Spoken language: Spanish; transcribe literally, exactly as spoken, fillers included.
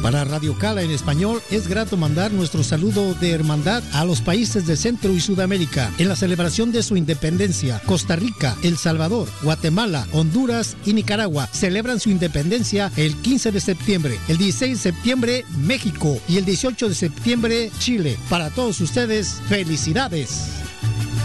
Para Radio Cala en español, es grato mandar nuestro saludo de hermandad a los países de Centro y Sudamérica en la celebración de su independencia. Costa Rica, El Salvador, Guatemala, Honduras y Nicaragua celebran su independencia el quince de septiembre, el dieciséis de septiembre México y el dieciocho de septiembre Chile. Para todos ustedes, felicidades.